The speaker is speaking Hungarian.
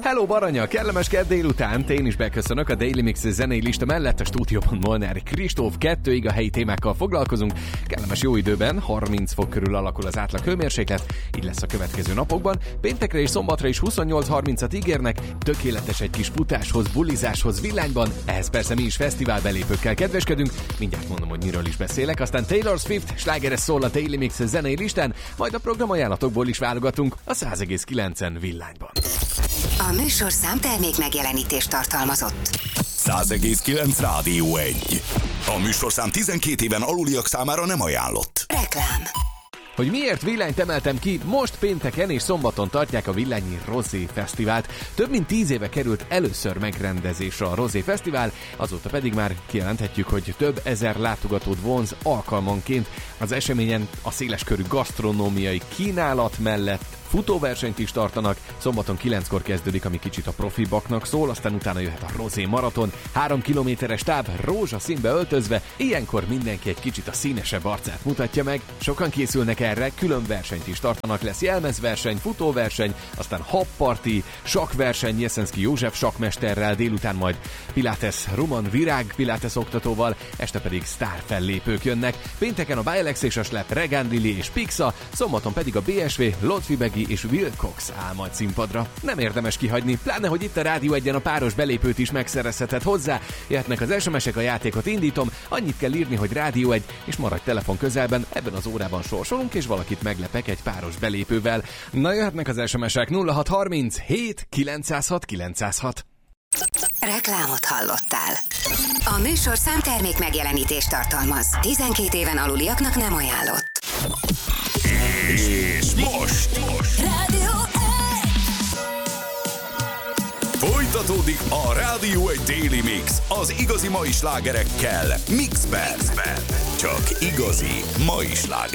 Hello Baranya, kellemes kedd délután. Én is beköszönök a Daily Mix zenei lista mellett. A stúdióban Molnár Kristóf, 2-ig a helyi témákkal foglalkozunk. Kellemes jó időben, 30 fok körül alakul az átlag hőmérséklet, így lesz a következő napokban. Péntekre és szombatra is 28-30-at ígérnek, tökéletes egy kis futáshoz, bulizáshoz, villányban. Ehhez persze mi is fesztivál belépőkkel kedveskedünk. Mindjárt mondom, hogy miről is beszélek. Aztán Taylor Swift slágeres szól a Daily Mix zenei listán, majd a programajánlatokból is válogatunk a 100,9-en villányban. A műsorszám termék megjelenítést tartalmazott. 100,9 Rádió 1. A műsorszám 12 éven aluliak számára nem ajánlott. Reklám. Hogy miért villányt emeltem ki, most pénteken és szombaton tartják a Villányi Rozé Fesztivált. Több mint 10 éve került először megrendezésre a Rozé Fesztivál, azóta pedig már kijelenthetjük, hogy több ezer látogatót vonz alkalmanként. Az eseményen a széleskörű gasztronómiai kínálat mellett futóversenyt is tartanak, szombaton 9-kor kezdődik, ami kicsit a profibaknak szól, aztán utána jöhet a Rozé maraton, 3 kilométeres táv rózsaszínbe öltözve, ilyenkor mindenki egy kicsit a színesebb arcát mutatja meg, sokan készülnek erre, külön versenyt is tartanak, lesz jelmezverseny, futóverseny, aztán habparti, sakkverseny Jeszenszky József sakkmesterrel, délután majd Pilates Roman Virág Pilates oktatóval, este pedig sztárfellépők jönnek, pénteken a Bialex és a Slap Regan Lili és Pixa, szombaton pedig a BSV, Lotfi és Will Cox áll majd színpadra. Nem érdemes kihagyni, pláne, hogy itt a Rádió 1-en a páros belépőt is megszerezheted hozzá. Jöhetnek az SMS-ek, a játékot indítom, annyit kell írni, hogy Rádió 1, és maradj telefon közelben, ebben az órában sorsolunk, és valakit meglepek egy páros belépővel. Na, jöhetnek az SMS-ek 0630 7 906 906. Reklámot hallottál. A műsorszám termék megjelenítést tartalmaz. 12 éven aluliaknak nem ajánlott. És most Rádió 1. folytatódik a Rádió 1 Daily Mix az igazi mai slágerekkel Mixben. Csak igazi mai slágerek.